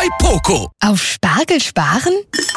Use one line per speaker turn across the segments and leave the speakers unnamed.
bei Poco.
Auf Spargel sparen?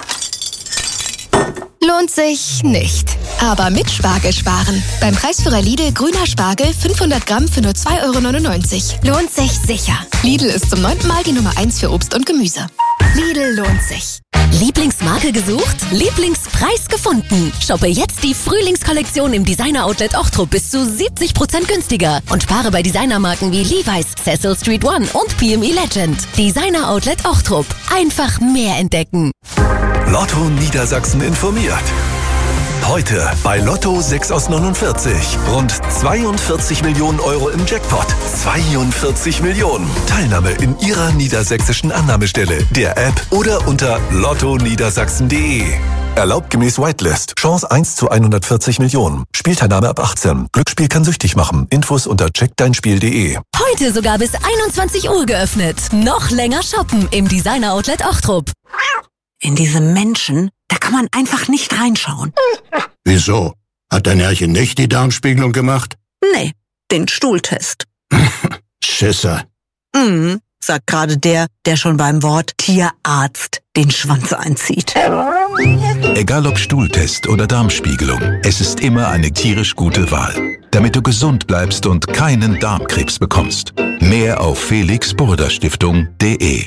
Lohnt sich nicht. Aber mit Spargel sparen. Beim Preisführer Lidl grüner Spargel 500 Gramm für nur 2,99 €. Lohnt sich sicher. Lidl ist zum 9. Mal die Nummer 1 für Obst und Gemüse. Lidl lohnt sich.
Lieblingsmarke gesucht? Lieblingspreis gefunden. Shoppe jetzt die Frühlingskollektion im Designer-Outlet Ochtrup bis zu 70% günstiger. Und spare bei Designermarken wie Levi's, Cecil Street One und PME Legend. Designer-Outlet Ochtrup. Einfach mehr entdecken.
Lotto Niedersachsen informiert. Heute bei Lotto 6 aus 49. Rund 42 Millionen € im Jackpot. 42 Millionen. Teilnahme in Ihrer niedersächsischen Annahmestelle, der App oder unter lottoniedersachsen.de. Erlaubt gemäß Whitelist. Chance 1 zu 140 Millionen. Spielteilnahme ab 18. Glücksspiel kann süchtig machen. Infos unter checkdeinspiel.de.
Heute sogar bis 21 Uhr geöffnet. Noch länger shoppen im Designer Outlet Ochtrup.
In diese Menschen, da kann man einfach nicht reinschauen.
Wieso? Hat dein Herrchen nicht die Darmspiegelung gemacht?
Nee, den Stuhltest.
Schisser.
Sagt gerade der schon beim Wort Tierarzt den Schwanz einzieht.
Egal ob Stuhltest oder Darmspiegelung, es ist immer eine tierisch gute Wahl. Damit du gesund bleibst und keinen Darmkrebs bekommst. Mehr auf felixburderstiftung.de.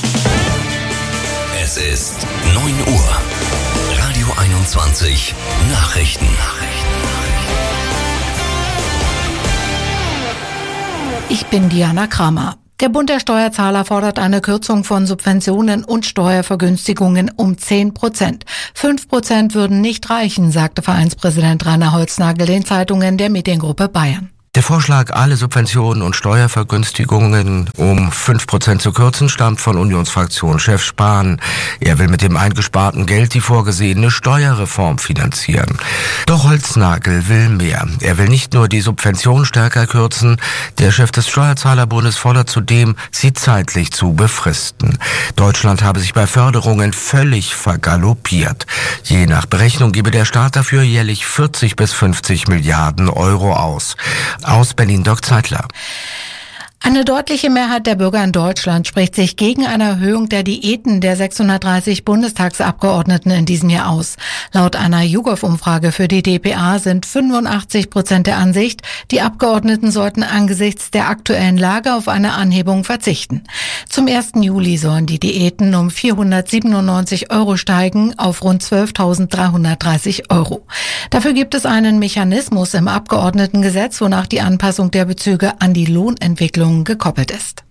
Es ist 9 Uhr. Radio 21 Nachrichten.
Ich bin Diana Kramer. Der Bund der Steuerzahler fordert eine Kürzung von Subventionen und Steuervergünstigungen um 10%. 5% würden nicht reichen, sagte Vereinspräsident Rainer Holznagel den Zeitungen der Mediengruppe Bayern.
Der Vorschlag, alle Subventionen und Steuervergünstigungen um 5% zu kürzen, stammt von Unionsfraktionschef Spahn. Er will mit dem eingesparten Geld die vorgesehene Steuerreform finanzieren. Doch Holznagel will mehr. Er will nicht nur die Subventionen stärker kürzen, der Chef des Steuerzahlerbundes fordert zudem, sie zeitlich zu befristen. Deutschland habe sich bei Förderungen völlig vergaloppiert. Je nach Berechnung gebe der Staat dafür jährlich 40 bis 50 Milliarden Euro aus. Aus Berlin, Dirk Zeitler.
Eine deutliche Mehrheit der Bürger in Deutschland spricht sich gegen eine Erhöhung der Diäten der 630 Bundestagsabgeordneten in diesem Jahr aus. Laut einer YouGov-Umfrage für die dpa sind 85% der Ansicht, die Abgeordneten sollten angesichts der aktuellen Lage auf eine Anhebung verzichten. Zum 1. Juli sollen die Diäten um 497 € steigen auf rund 12.330 €. Dafür gibt es einen Mechanismus im Abgeordnetengesetz, wonach die Anpassung der Bezüge an die Lohnentwicklung gekoppelt ist.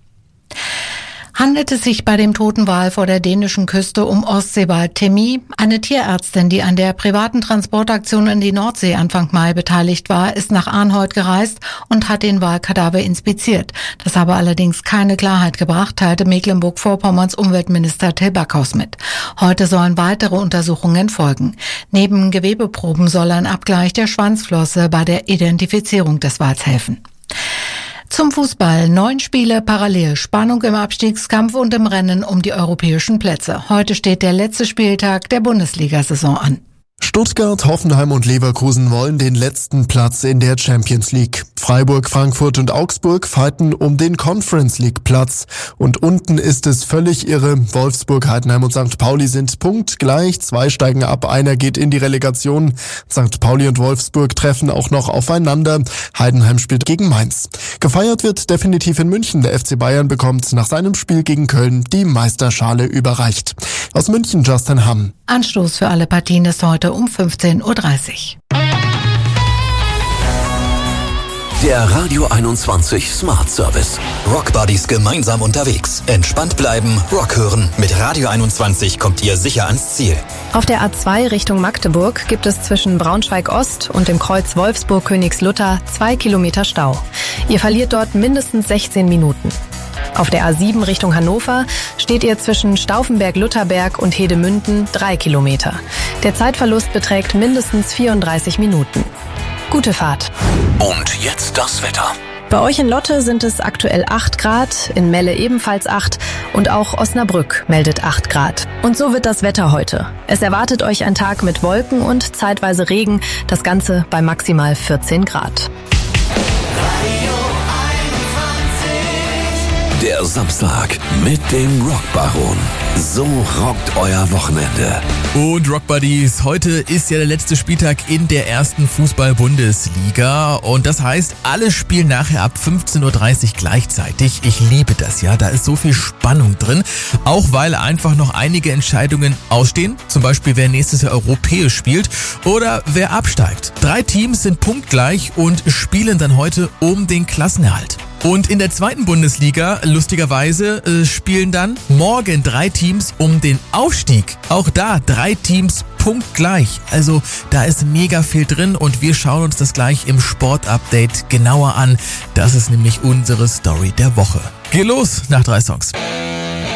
Handelt es sich bei dem toten Wal vor der dänischen Küste um Ostseewal Timmy? Eine Tierärztin, die an der privaten Transportaktion in die Nordsee Anfang Mai beteiligt war, ist nach Arnhold gereist und hat den Walkadaver inspiziert. Das habe allerdings keine Klarheit gebracht, teilte Mecklenburg-Vorpommerns Umweltminister Till Backhaus mit. Heute sollen weitere Untersuchungen folgen. Neben Gewebeproben soll ein Abgleich der Schwanzflosse bei der Identifizierung des Wals helfen. Zum Fußball. 9 Spiele parallel. Spannung im Abstiegskampf und im Rennen um die europäischen Plätze. Heute steht der letzte Spieltag der Bundesliga-Saison an.
Stuttgart, Hoffenheim und Leverkusen wollen den letzten Platz in der Champions League. Freiburg, Frankfurt und Augsburg fighten um den Conference League Platz. Und unten ist es völlig irre. Wolfsburg, Heidenheim und St. Pauli sind punktgleich. 2 steigen ab, einer geht in die Relegation. St. Pauli und Wolfsburg treffen auch noch aufeinander. Heidenheim spielt gegen Mainz. Gefeiert wird definitiv in München. Der FC Bayern bekommt nach seinem Spiel gegen Köln die Meisterschale überreicht. Aus München Justin Hamm.
Anstoß für alle Partien ist heute um 15:30 Uhr.
Der Radio 21 Smart Service. Rock Buddies gemeinsam unterwegs. Entspannt bleiben, Rock hören. Mit Radio 21 kommt ihr sicher ans Ziel.
Auf der A2 Richtung Magdeburg gibt es zwischen Braunschweig-Ost und dem Kreuz Wolfsburg-Königslutter 2 Kilometer Stau. Ihr verliert dort mindestens 16 Minuten. Auf der A7 Richtung Hannover steht ihr zwischen Stauffenberg-Lutherberg und Hedemünden 3 Kilometer. Der Zeitverlust beträgt mindestens 34 Minuten. Gute Fahrt.
Und jetzt das Wetter.
Bei euch in Lotte sind es aktuell 8 Grad, in Melle ebenfalls 8 und auch Osnabrück meldet 8 Grad. Und so wird das Wetter heute. Es erwartet euch ein Tag mit Wolken und zeitweise Regen, das Ganze bei maximal 14 Grad.
Der Samstag mit dem Rockbaron. So rockt euer Wochenende.
Und Rockbuddies, heute ist ja der letzte Spieltag in der ersten Fußball-Bundesliga. Und das heißt, alle spielen nachher ab 15.30 Uhr gleichzeitig. Ich liebe das ja, da ist so viel Spannung drin. Auch weil einfach noch einige Entscheidungen ausstehen. Zum Beispiel, wer nächstes Jahr europäisch spielt oder wer absteigt. 3 Teams sind punktgleich und spielen dann heute um den Klassenerhalt. Und in der zweiten Bundesliga, lustigerweise, spielen dann morgen 3 Teams um den Aufstieg. Auch da 3 Teams punktgleich. Also da ist mega viel drin und wir schauen uns das gleich im Sportupdate genauer an. Das ist nämlich unsere Story der Woche. Geh los nach 3 Songs.